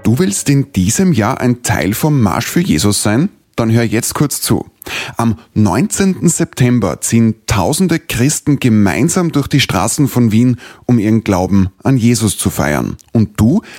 Du willst in diesem Jahr ein Teil vom Marsch für Jesus sein? Dann hör jetzt kurz zu. Am 19. September ziehen tausende Christen gemeinsam durch die Straßen von Wien, um ihren Glauben an Jesus zu feiern. Und du